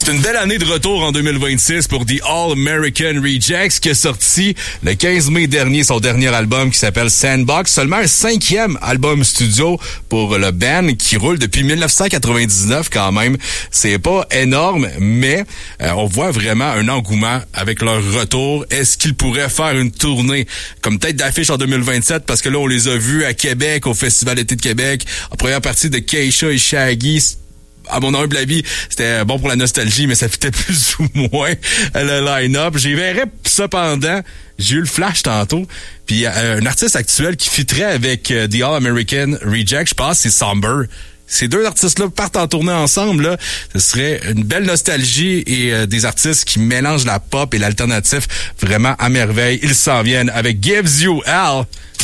C'est une belle année de retour en 2026 pour The All American Rejects qui est sorti le 15 mai dernier son dernier album qui s'appelle Sandbox. Seulement un 5e album studio pour le band qui roule depuis 1999 quand même. C'est pas énorme, mais on voit vraiment un engouement avec leur retour. Est-ce qu'ils pourraient faire une tournée comme tête d'affiche en 2027? Parce que là, on les a vus à Québec, au Festival d'été de Québec, en première partie de Keisha et Shaggy. À mon humble avis, c'était bon pour la nostalgie, mais ça fitait plus ou moins le line-up. J'y verrais cependant, j'ai eu le flash tantôt, puis un artiste actuel qui fitterait avec The All American Reject, je pense, c'est Somber. Ces deux artistes-là partent en tournée ensemble, là. Ce serait une belle nostalgie et des artistes qui mélangent la pop et l'alternatif vraiment à merveille. Ils s'en viennent avec Gives You Hell